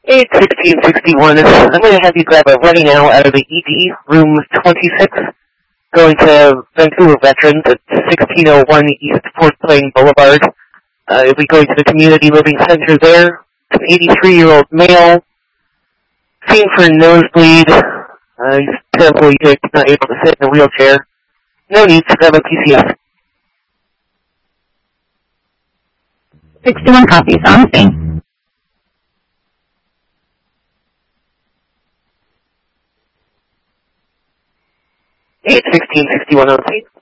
81661. I'm going to have you grab a ready now out of the ED, room 26, going to Vancouver Veterans at 1601 East Fort Plain Boulevard. You'll be going to the Community Living Center there. It's an 83-year-old male, seen for a nosebleed. He's paraplegic, not able to sit in a wheelchair. No need to grab a PCF. 61 copies on scene. 81661 on scene.